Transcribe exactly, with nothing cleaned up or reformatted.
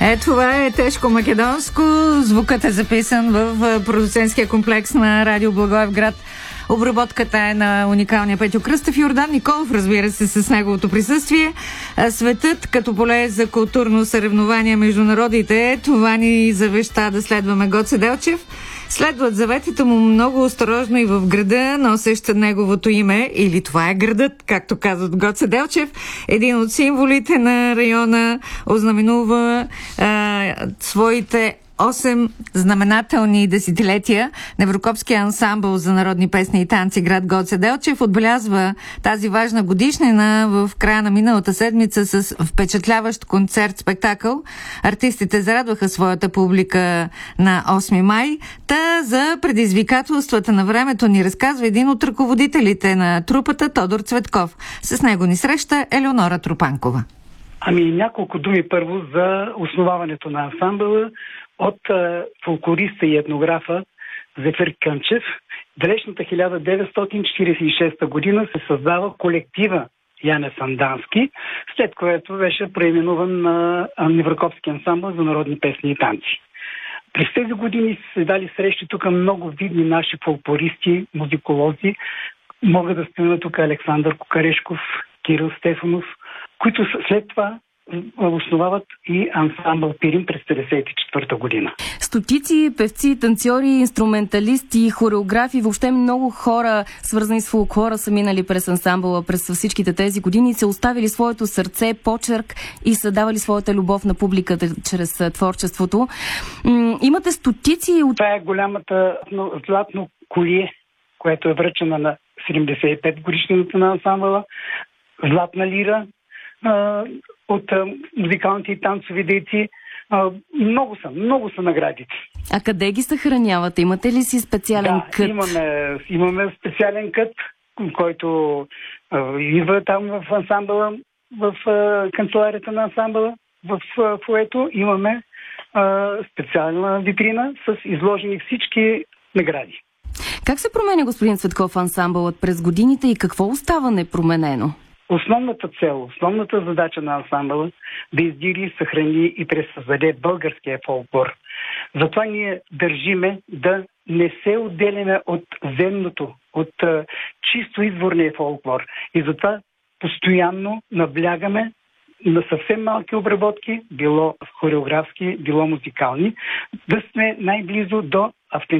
Е, това е тежко македонско. Звукът е записан в продуцентския комплекс на Радио Благоевград. Обработката е на уникалния Петю Кръстев. Йордан Николов, разбира се, с неговото присъствие. Светът като поле за културно съревнование между народите, това ни завеща да следваме Гоце Делчев. Следват заветите му много осторожно и в града, носещ неговото име, или това е градът, както казват Гоце Делчев. Един от символите на района ознаменува а, своите осем знаменателни десетилетия. Неврокопския ансамбъл за народни песни и танци град Гоце Делчев отбелязва тази важна годишнина в края на миналата седмица с впечатляващ концерт-спектакъл. Артистите зарадваха своята публика на осми май. Та за предизвикателствата на времето ни разказва един от ръководителите на трупата, Тодор Цветков. С него ни среща Елеонора Тропанкова. Ами няколко думи първо за основаването на ансамбъла от а, фолклориста и етнографа Зефир Кънчев. Далечната хиляда деветстотин четиридесет и шеста година се създава колектива Яне Сандански, след което беше преименуван на Неврокопски ансамбъл за народни песни и танци. През тези години се дали срещи тук много видни наши фолклористи, музиколози. Мога да спомена тук Александър Кокарешков, Кирил Стефанов, които след това основават и ансамбъл Пирин през деветдесет и четвърта година. Стотици певци, танцори, инструменталисти, хореографи, въобще много хора, свързани с фолклора, са минали през ансамбъла през всичките тези години, са оставили своето сърце, почерк и са давали своята любов на публиката чрез творчеството. М- имате стотици от... Това е голямата златно колие, което е връчена на седемдесет и пет годишнината на ансамбъла, златна лира а, от а, музикалните и танцови дейци. А, много са, много са наградите. А къде ги съхранявате? Имате ли си специален да, кът? Имаме, имаме специален кът, който а, идва там в ансамбъла, в а, канцеларията на ансамбъла, в а, фоето имаме а, специална витрина с изложени всички награди. Как се променя, господин Цветков, ансамбълът през годините и какво остава непроменено? Основната цел, основната задача на ансамбъла да издири, съхрани и пресъздаде българския фолклор. Затова ние държиме да не се отделяме от земното, от а, чисто изворния фолклор. И затова постоянно наблягаме на съвсем малки обработки, било хореографски, било музикални, да сме най-близо до автентичността